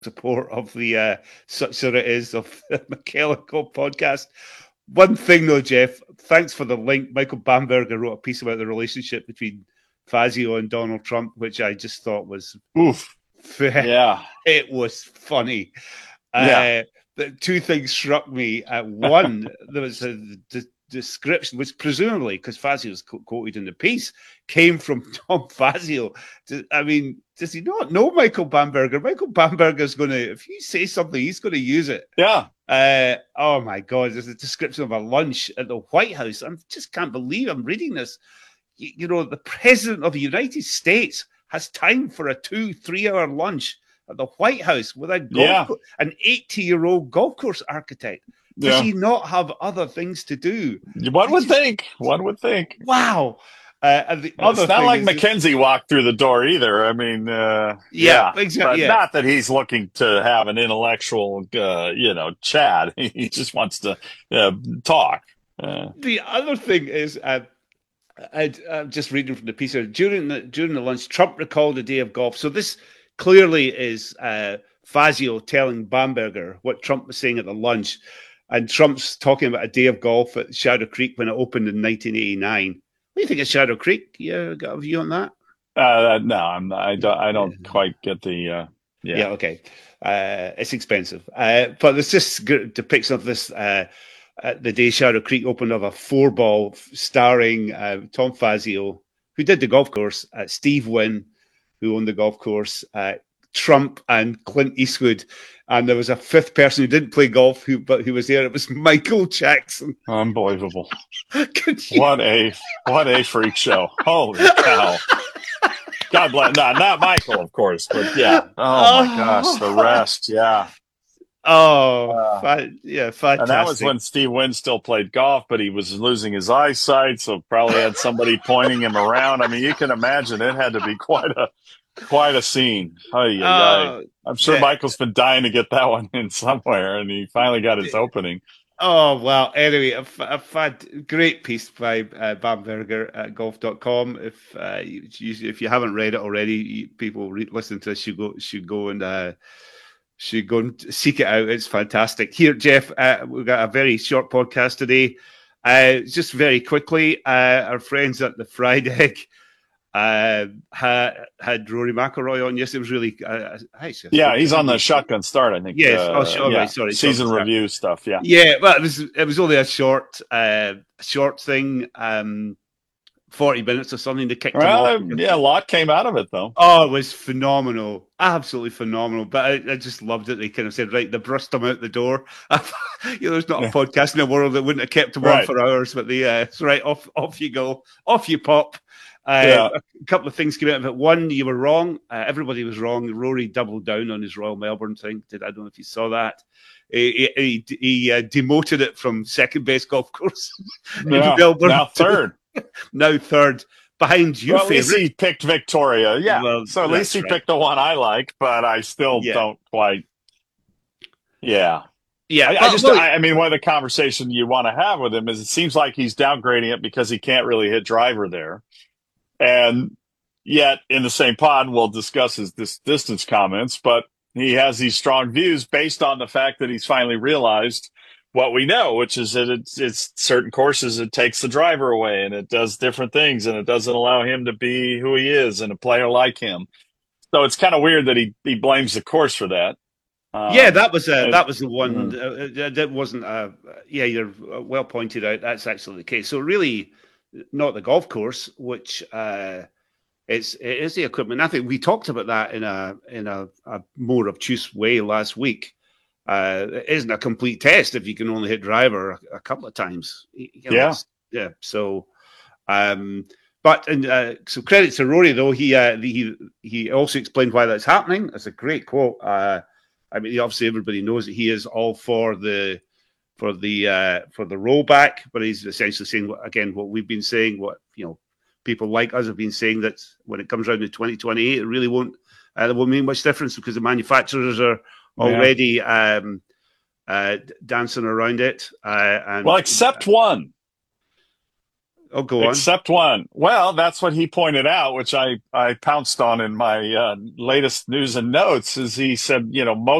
support of the Such So It Is of the McKellar podcast. One thing though, Jeff, thanks for the link. Michael Bamberger wrote a piece about the relationship between Fazio and Donald Trump, which I just thought was yeah, it was funny. yeah. The two things struck me. One, there was a description, which presumably, because Fazio was quoted in the piece, came from Tom Fazio. I mean, does he not know Michael Bamberger? Michael Bamberger's going to, if you say something, he's going to use it. Yeah. Oh my God, there's a description of a lunch at the White House. I just can't believe I'm reading this. You know, the President of the United States has time for a 2-3 hour lunch at the White House with an 80-year-old golf course architect. Does he not have other things to do? One would think. Wow. And the other it's not thing like is McKenzie walked through the door either. I mean, exactly. But not that he's looking to have an intellectual, chat. He just wants to talk. The other thing is, I'm just reading from the piece here. During the lunch, Trump recalled a day of golf. So this clearly is Fazio telling Bamberger what Trump was saying at the lunch. And Trump's talking about a day of golf at Shadow Creek when it opened in 1989. What do you think of Shadow Creek? You got a view on that? No, I don't quite get the. Yeah, okay. It's expensive, but there's just depiction of this. The day Shadow Creek opened of a 4-ball starring Tom Fazio, who did the golf course, Steve Wynn, who owned the golf course, Trump and Clint Eastwood, and there was a fifth person who didn't play golf, who was there. It was Michael Jackson. Unbelievable! What a freak show! Holy cow! God bless. Not Michael, of course, but yeah. Oh my gosh, the rest, yeah. Fantastic. And that was when Steve Wynn still played golf, but he was losing his eyesight, so probably had somebody pointing him around. I mean, you can imagine it had to be quite a scene. I'm sure Michael's been dying to get that one in somewhere, and he finally got his opening. Oh, well, anyway, I've had great piece by Bamberger at golf.com. If you haven't read it already, people listening to this should go and seek it out. It's fantastic. Here, Jeff, we've got a very short podcast today. Just very quickly, our friends at the Fried Egg had Rory McIlroy on. Yes, it was really he's on the shotgun start, I think. Yes. Right, sorry. Season review stuff. Yeah. Yeah. Well, it was only a short thing. 40 minutes or something to kick them off. Yeah, a lot came out of it, though. Oh, it was phenomenal. Absolutely phenomenal. But I just loved it. They kind of said, right, they brushed him out the door. There's not a podcast in the world that wouldn't have kept him on for hours, but it's right, off you go. Off you pop. A couple of things came out of it. One, you were wrong. Everybody was wrong. Rory doubled down on his Royal Melbourne thing. I don't know if you saw that. He demoted it from second best golf course in Melbourne. Now third. Behind your favorite. At least he picked Victoria. Yeah. Well, so at least he picked the one I like, but I still don't quite. Yeah. Yeah. I mean, one of the conversations you want to have with him is it seems like he's downgrading it because he can't really hit driver there. And yet in the same pod, we'll discuss his distance comments, but he has these strong views based on the fact that he's finally realized what we know, which is that it's certain courses, it takes the driver away and it does different things and it doesn't allow him to be who he is and a player like him. So it's kind of weird that he blames the course for that. That was the one that wasn't. You're well pointed out. That's actually the case. So really, not the golf course, which it is the equipment. I think we talked about that in a more obtuse way last week. It isn't a complete test if you can only hit driver a couple of times. So, so credit to Rory though. He also explained why that's happening. That's a great quote. I mean, obviously everybody knows that he is all for the rollback, but he's essentially saying again what we've been saying, what people like us have been saying, that when it comes around to 2028, it really won't make much difference because the manufacturers are already dancing around it. Except one. Oh, go on. Except one. Well, that's what he pointed out, which I pounced on in my latest news and notes, is he said, most